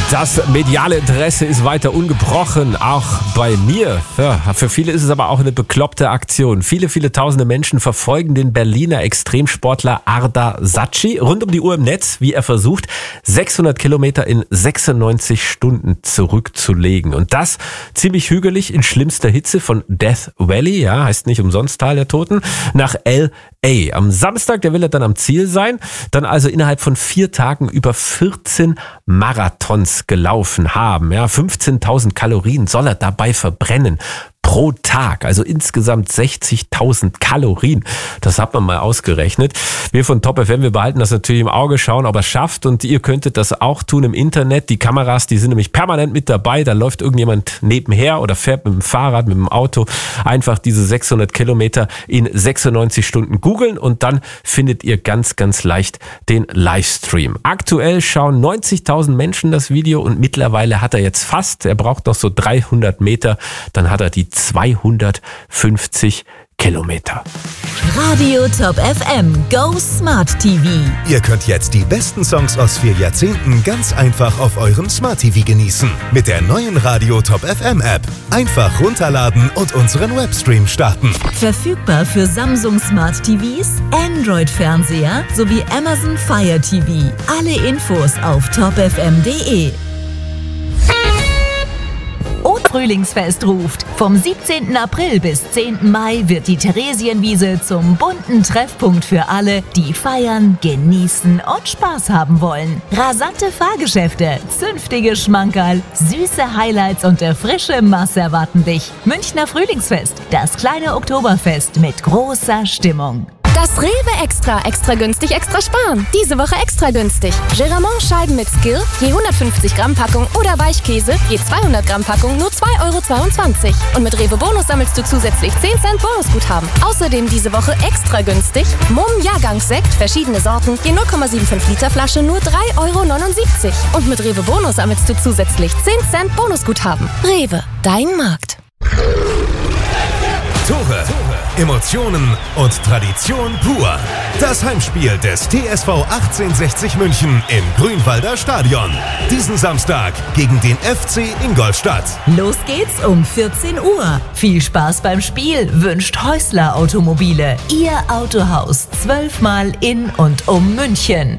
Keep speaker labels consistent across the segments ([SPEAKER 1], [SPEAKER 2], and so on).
[SPEAKER 1] Das mediale Interesse ist weiter ungebrochen, auch bei mir. Ja, für viele ist es aber auch eine bekloppte Aktion. Viele tausende Menschen verfolgen den Berliner Extremsportler Arda Sacchi rund um die Uhr im Netz, wie er versucht, 600 Kilometer in 96 Stunden zurückzulegen. Und das ziemlich hügelig in schlimmster Hitze von Death Valley, ja, heißt nicht umsonst Tal der Toten, nach L.A. Am Samstag, der will er dann am Ziel sein, dann also innerhalb von 4 Tagen über 14 Marathons gelaufen haben. Ja, 15.000 Kalorien soll er dabei verbrennen. Pro Tag, also insgesamt 60.000 Kalorien. Das hat man mal ausgerechnet. Wir von Top FM, wir behalten das natürlich im Auge, schauen, ob er es schafft. Und ihr könntet das auch tun im Internet. Die Kameras, die sind nämlich permanent mit dabei. Da läuft irgendjemand nebenher oder fährt mit dem Fahrrad, mit dem Auto. Einfach diese 600 Kilometer in 96 Stunden googeln und dann findet ihr ganz leicht den Livestream. Aktuell schauen 90.000 Menschen das Video und mittlerweile hat er jetzt er braucht noch so 300 Meter, dann hat er die 250 Kilometer.
[SPEAKER 2] Radio Top FM Go Smart TV.
[SPEAKER 3] Ihr könnt jetzt die besten Songs aus 4 Jahrzehnten ganz einfach auf eurem Smart TV genießen. Mit der neuen Radio Top FM App. Einfach runterladen und unseren Webstream starten.
[SPEAKER 2] Verfügbar für Samsung Smart TVs, Android-Fernseher sowie Amazon Fire TV. Alle Infos auf topfm.de. Frühlingsfest ruft. Vom 17. April bis 10. Mai wird die Theresienwiese zum bunten Treffpunkt für alle, die feiern, genießen und Spaß haben wollen. Rasante Fahrgeschäfte, zünftige Schmankerl, süße Highlights und der frische Mass erwarten dich. Münchner Frühlingsfest, das kleine Oktoberfest mit großer Stimmung.
[SPEAKER 4] Das Rewe extra günstig, extra sparen. Diese Woche extra günstig. Geramont-Scheiben mit Skill, je 150 Gramm Packung oder Weichkäse, je 200 Gramm Packung, nur 2,22 €. Und mit Rewe Bonus sammelst du zusätzlich 10 Cent Bonusguthaben. Außerdem diese Woche extra günstig. Mumm Jahrgangssekt, verschiedene Sorten, je 0,75 Liter Flasche, nur 3,79 €. Und mit Rewe Bonus sammelst du zusätzlich 10 Cent Bonusguthaben. Rewe, dein Markt.
[SPEAKER 3] Tore, Emotionen und Tradition pur. Das Heimspiel des TSV 1860 München im Grünwalder Stadion. Diesen Samstag gegen den FC Ingolstadt.
[SPEAKER 2] Los geht's um 14 Uhr. Viel Spaß beim Spiel wünscht Häusler Automobile. Ihr Autohaus 12-mal in und um München.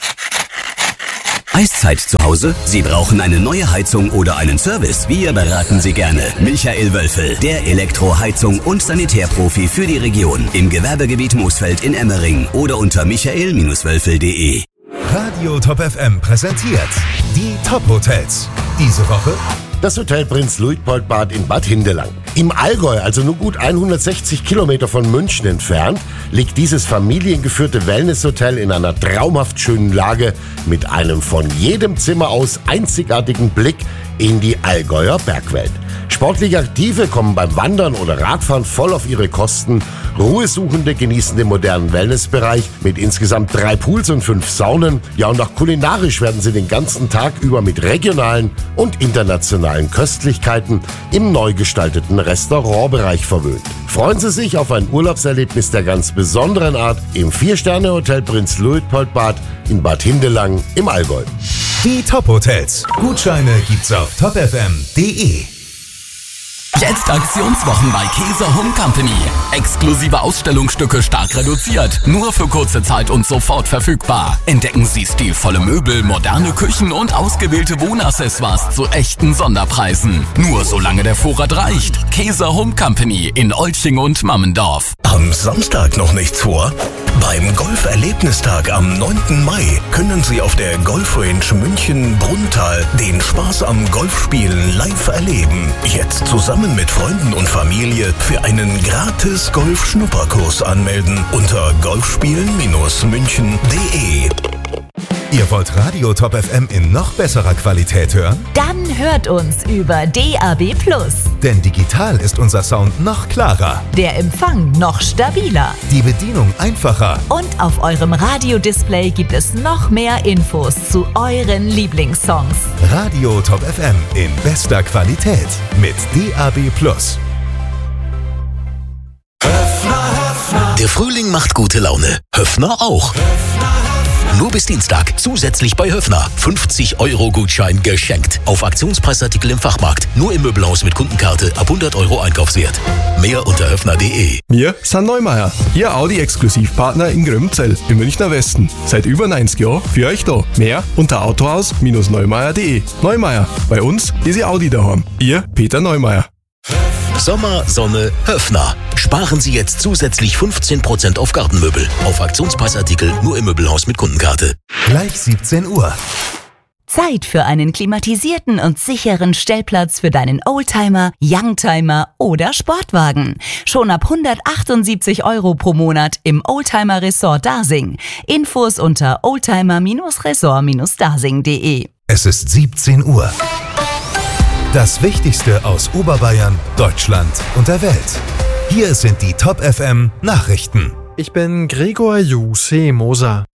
[SPEAKER 5] Eiszeit zu Hause? Sie brauchen eine neue Heizung oder einen Service? Wir beraten Sie gerne. Michael Wölfel, der Elektroheizung- und Sanitärprofi für die Region. Im Gewerbegebiet Moosfeld in Emmering oder unter michael-wölfel.de.
[SPEAKER 3] Radio Top FM präsentiert die Top Hotels. Diese Woche
[SPEAKER 6] das Hotel Prinz Luitpold-Bad in Bad Hindelang. Im Allgäu, also nur gut 160 Kilometer von München entfernt, liegt dieses familiengeführte Wellnesshotel in einer traumhaft schönen Lage mit einem von jedem Zimmer aus einzigartigen Blick in die Allgäuer Bergwelt. Sportlich Aktive kommen beim Wandern oder Radfahren voll auf ihre Kosten. Ruhesuchende genießen den modernen Wellnessbereich mit insgesamt 3 Pools und 5 Saunen. Ja, und auch kulinarisch werden sie den ganzen Tag über mit regionalen und internationalen Köstlichkeiten im neu gestalteten Restaurantbereich verwöhnt. Freuen Sie sich auf ein Urlaubserlebnis der ganz besonderen Art im 4-Sterne-Hotel Prinz Luitpold-Bad in Bad Hindelang im Allgäu.
[SPEAKER 3] Die Top Hotels. Gutscheine gibt's auf topfm.de.
[SPEAKER 7] Jetzt Aktionswochen bei Käse Home Company. Exklusive Ausstellungsstücke stark reduziert. Nur für kurze Zeit und sofort verfügbar. Entdecken Sie stilvolle Möbel, moderne Küchen und ausgewählte Wohnaccessoires zu echten Sonderpreisen. Nur solange der Vorrat reicht. Käse Home Company in Olching und Mammendorf.
[SPEAKER 3] Am Samstag noch nichts vor? Beim Golferlebnistag am 9. Mai können Sie auf der Golfrange München-Brunntal den Spaß am Golfspielen live erleben. Jetzt zusammen mit Freunden und Familie für einen gratis Golf-Schnupperkurs anmelden unter golfspielen-münchen.de. Ihr wollt Radio Top FM in noch besserer Qualität hören?
[SPEAKER 2] Dann hört uns über DAB+.
[SPEAKER 3] Denn digital ist unser Sound noch klarer.
[SPEAKER 2] Der Empfang noch stabiler.
[SPEAKER 3] Die Bedienung einfacher.
[SPEAKER 2] Und auf eurem Radiodisplay gibt es noch mehr Infos zu euren Lieblingssongs.
[SPEAKER 3] Radio Top FM in bester Qualität mit DAB+.
[SPEAKER 5] Der Frühling macht gute Laune. Höffner auch.
[SPEAKER 3] Nur bis Dienstag. Zusätzlich bei Höffner. 50-Euro-Gutschein geschenkt. Auf Aktionspreisartikel im Fachmarkt. Nur im Möbelhaus mit Kundenkarte ab 100 Euro Einkaufswert. Mehr unter höffner.de.
[SPEAKER 8] Wir sind Neumeier, Ihr Audi-Exklusivpartner in Grömzell im Münchner Westen. Seit über 90 Jahren für euch da. Mehr unter autohaus-neumeier.de. Neumeier, bei uns ist Ihr Audi daheim. Ihr Peter Neumeier.
[SPEAKER 3] Sommer, Sonne, Höffner. Sparen Sie jetzt zusätzlich 15% auf Gartenmöbel. Auf Aktionspreisartikel nur im Möbelhaus mit Kundenkarte.
[SPEAKER 9] Gleich 17 Uhr.
[SPEAKER 2] Zeit für einen klimatisierten und sicheren Stellplatz für deinen Oldtimer, Youngtimer oder Sportwagen. Schon ab 178 Euro pro Monat im Oldtimer Resort Dasing. Infos unter oldtimer-resort-dasing.de.
[SPEAKER 9] Es ist 17 Uhr. Das Wichtigste aus Oberbayern, Deutschland und der Welt. Hier sind die Top FM Nachrichten.
[SPEAKER 10] Ich bin Gregor Moser.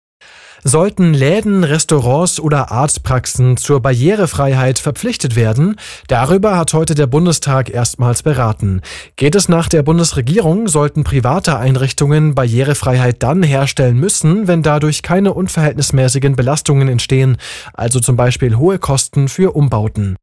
[SPEAKER 10] Sollten Läden, Restaurants oder Arztpraxen zur Barrierefreiheit verpflichtet werden? Darüber hat heute der Bundestag erstmals beraten. Geht es nach der Bundesregierung, sollten private Einrichtungen Barrierefreiheit dann herstellen müssen, wenn dadurch keine unverhältnismäßigen Belastungen entstehen, also zum Beispiel hohe Kosten für Umbauten.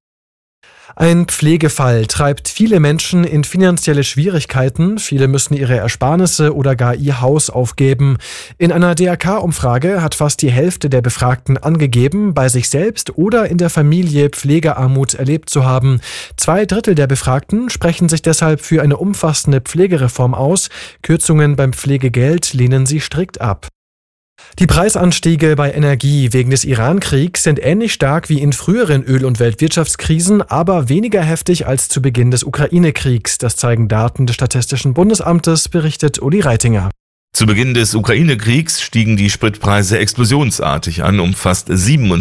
[SPEAKER 10] Ein Pflegefall treibt viele Menschen in finanzielle Schwierigkeiten. Viele müssen ihre Ersparnisse oder gar ihr Haus aufgeben. In einer DRK-Umfrage hat fast die Hälfte der Befragten angegeben, bei sich selbst oder in der Familie Pflegearmut erlebt zu haben. 2/3 der Befragten sprechen sich deshalb für eine umfassende Pflegereform aus. Kürzungen beim Pflegegeld lehnen sie strikt ab. Die Preisanstiege bei Energie wegen des Iran-Kriegs sind ähnlich stark wie in früheren Öl- und Weltwirtschaftskrisen, aber weniger heftig als zu Beginn des Ukraine-Kriegs. Das zeigen Daten des Statistischen Bundesamtes, berichtet Uli Reitinger.
[SPEAKER 11] Zu Beginn des Ukraine-Kriegs stiegen die Spritpreise explosionsartig an, um fast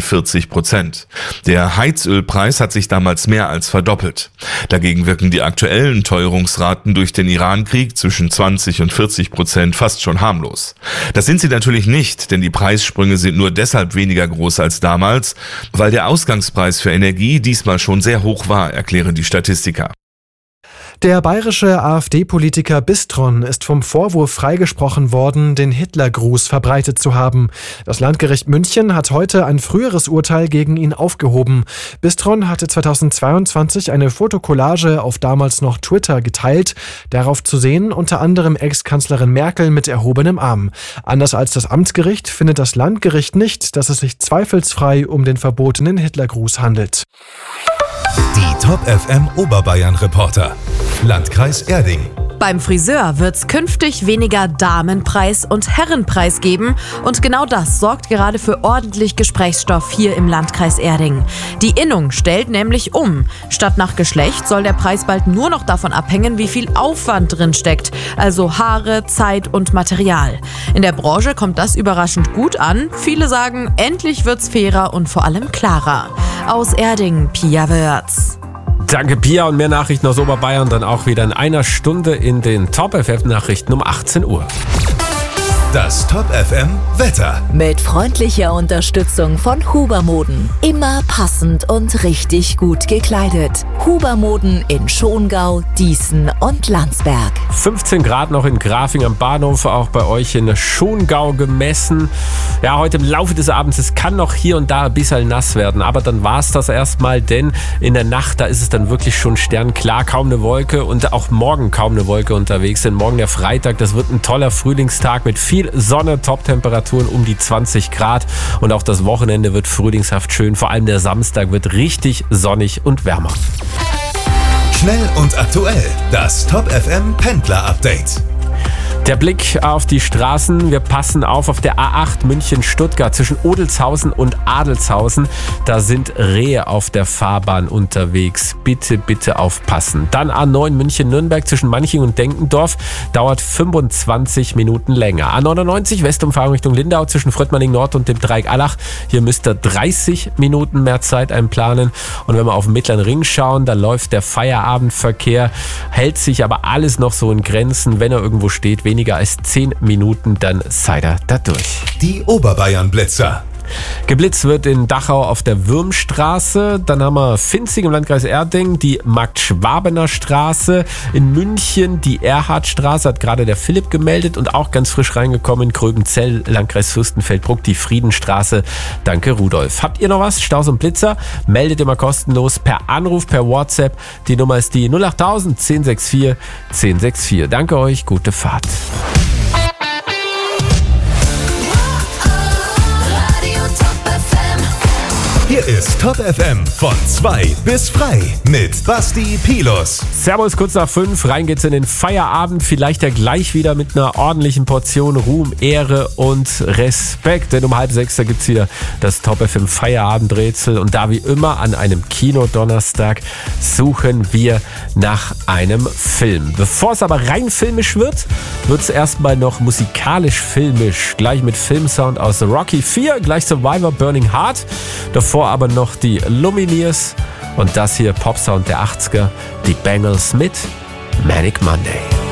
[SPEAKER 11] 47%. Der Heizölpreis hat sich damals mehr als verdoppelt. Dagegen wirken die aktuellen Teuerungsraten durch den Iran-Krieg zwischen 20 und 40% fast schon harmlos. Das sind sie natürlich nicht, denn die Preissprünge sind nur deshalb weniger groß als damals, weil der Ausgangspreis für Energie diesmal schon sehr hoch war, erklären die Statistiker.
[SPEAKER 10] Der bayerische AfD-Politiker Bistron ist vom Vorwurf freigesprochen worden, den Hitlergruß verbreitet zu haben. Das Landgericht München hat heute ein früheres Urteil gegen ihn aufgehoben. Bistron hatte 2022 eine Fotokollage auf damals noch Twitter geteilt. Darauf zu sehen unter anderem Ex-Kanzlerin Merkel mit erhobenem Arm. Anders als das Amtsgericht findet das Landgericht nicht, dass es sich zweifelsfrei um den verbotenen Hitlergruß handelt.
[SPEAKER 9] Die Top FM Oberbayern Reporter. Landkreis Erding.
[SPEAKER 12] Beim Friseur wird's künftig weniger Damenpreis und Herrenpreis geben und genau das sorgt gerade für ordentlich Gesprächsstoff hier im Landkreis Erding. Die Innung stellt nämlich um. Statt nach Geschlecht soll der Preis bald nur noch davon abhängen, wie viel Aufwand drin steckt, also Haare, Zeit und Material. In der Branche kommt das überraschend gut an. Viele sagen, endlich wird's fairer und vor allem klarer. Aus Erding, Pia Wörz.
[SPEAKER 1] Danke, Pia, und mehr Nachrichten aus Oberbayern dann auch wieder in einer Stunde in den Top FM Nachrichten um 18 Uhr.
[SPEAKER 9] Das Top FM Wetter.
[SPEAKER 2] Mit freundlicher Unterstützung von Hubermoden. Immer passend und richtig gut gekleidet. Hubermoden in Schongau, Dießen und Landsberg.
[SPEAKER 1] 15 Grad noch in Grafing am Bahnhof, auch bei euch in Schongau gemessen. Ja, heute im Laufe des Abends, es kann noch hier und da ein bisschen nass werden, aber dann war es das erstmal, denn in der Nacht, da ist es dann wirklich schon sternklar, kaum eine Wolke und auch morgen kaum eine Wolke unterwegs, denn morgen der Freitag, das wird ein toller Frühlingstag mit viel Sonne, Top-Temperaturen um die 20 Grad und auch das Wochenende wird frühlingshaft schön, vor allem der Samstag wird richtig sonnig und wärmer.
[SPEAKER 9] Schnell und aktuell, das Top FM Pendler Update.
[SPEAKER 1] Der Blick auf die Straßen. Wir passen auf der A8 München-Stuttgart zwischen Odelshausen und Adelshausen. Da sind Rehe auf der Fahrbahn unterwegs. Bitte, bitte aufpassen. Dann A9 München-Nürnberg zwischen Manching und Denkendorf. Dauert 25 Minuten länger. A99 Westumfahrung Richtung Lindau zwischen Fröttmanning-Nord und dem Dreieck Allach. Hier müsst ihr 30 Minuten mehr Zeit einplanen. Und wenn wir auf den Mittleren Ring schauen, da läuft der Feierabendverkehr. Hält sich aber alles noch so in Grenzen. Wenn er irgendwo steht, weniger als 10 Minuten, dann seid ihr da durch.
[SPEAKER 9] Die Oberbayern Blitzer.
[SPEAKER 1] Geblitzt wird in Dachau auf der Würmstraße. Dann haben wir Finzig im Landkreis Erding, die Markt-Schwabener Straße. In München die Erhardstraße, hat gerade der Philipp gemeldet. Und auch ganz frisch reingekommen in Krögenzell, Landkreis Fürstenfeldbruck, die Friedenstraße. Danke, Rudolf. Habt ihr noch was? Staus und Blitzer? Meldet immer kostenlos per Anruf, per WhatsApp. Die Nummer ist die 08000 1064 1064. Danke euch, gute Fahrt.
[SPEAKER 9] Hier ist Top FM von 2 bis frei mit Basti Pilus.
[SPEAKER 1] Servus, kurz nach 5, rein geht's in den Feierabend, vielleicht ja gleich wieder mit einer ordentlichen Portion Ruhm, Ehre und Respekt, denn um 5:30 gibt's wieder das Top FM Feierabendrätsel und da wie immer an einem Kinodonnerstag suchen wir nach einem Film. Bevor es aber rein filmisch wird, wird's erstmal noch musikalisch-filmisch, gleich mit Filmsound aus Rocky 4, gleich Survivor Burning Heart, davor aber noch die Lumineers und das hier Popsound der 80er, die Bangles mit Manic Monday.